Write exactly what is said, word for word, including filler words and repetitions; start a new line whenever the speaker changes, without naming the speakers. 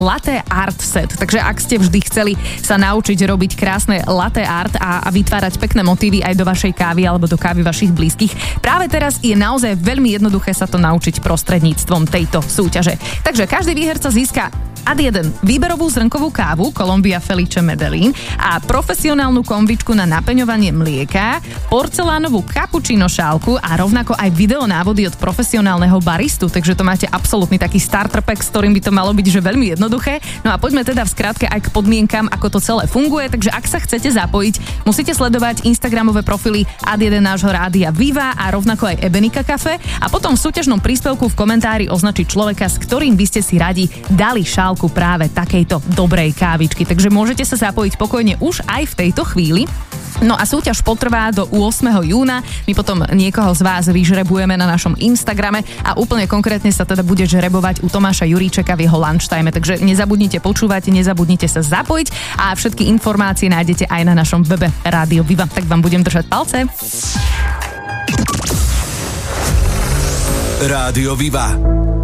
latte art set. Takže ak ste vždy chceli sa naučiť robiť krásne latte art a, a vytvárať pekné motívy aj do vašej kávy alebo do kávy vašich blízkych, práve teraz je naozaj veľmi jednoduché sa to naučiť prostredníctvom tejto súťaže. Takže každý výherca získa ad jeden výberovú zrnkovú kávu Columbia Felice Medellín a profesionálnu konvičku na napeňovanie mlieka, porcelánovú cappuccino šálku a rovnako aj videonávody od profesionálneho baristu, takže to máte absolútny taký starter pack, s ktorým by to malo byť že veľmi jednoduché. No a poďme teda v skratke aj k podmienkam, ako to celé funguje, takže ak sa chcete zapojiť, musíte sledovať instagramové profily ad jeden nášho rádia Viva a rovnako aj Ebenika Cafe a potom v súťažnom príspevku v komentári označiť človeka, s ktorým by ste si radi dali šálku práve takejto dobrej kávičky. Takže môžete sa zapojiť pokojne už aj v tejto chvíli. No a súťaž potrvá do ôsmeho júna. My potom niekoho z vás vyžrebujeme na našom Instagrame a úplne konkrétne sa teda bude žrebovať u Tomáša Juríčeka v jeho lunchtime. Takže nezabudnite počúvať, nezabudnite sa zapojiť a všetky informácie nájdete aj na našom webe Rádio Viva. Tak vám budem držať palce.
Rádio Viva.